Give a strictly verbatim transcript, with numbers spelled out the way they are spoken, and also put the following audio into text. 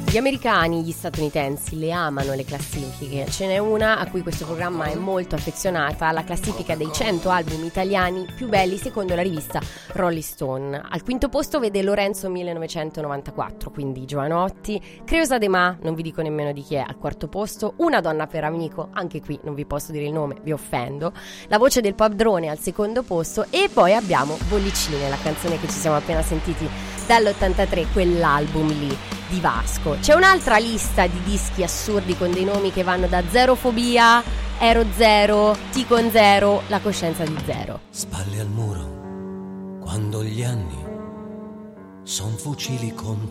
Gli americani, gli statunitensi le amano le classifiche. Ce n'è una a cui questo programma è molto affezionata, la classifica dei cento album italiani più belli secondo la rivista Rolling Stone. Al quinto posto vede Lorenzo millenovecentonovantaquattro, quindi Giovanotti. Creosa De Ma, non vi dico nemmeno di chi è, al quarto posto. Una donna per amico, anche qui non vi posso dire il nome, vi offendo. La voce del padrone al secondo posto. E poi abbiamo Bollicine, la canzone che ci siamo appena sentiti dall'ottantatré, quell'album lì di Vasco. C'è un'altra lista di dischi assurdi con dei nomi che vanno da Zerofobia, Ero Zero, T con Zero, La coscienza di Zero. Spalle al muro, quando gli anni son fucili contro